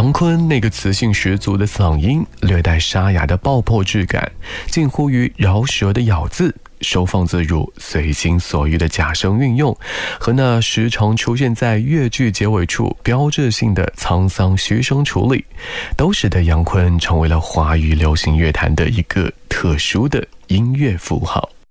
杨坤那个磁性十足的嗓音，略带沙哑的爆破质感，近乎于饶舌的咬字，收放自如、随心所欲的假声运用，和那时常出现在乐句结尾处标志性的沧桑虚声处理，都使得杨坤成为了华语流行乐坛的一个特殊的音乐符号。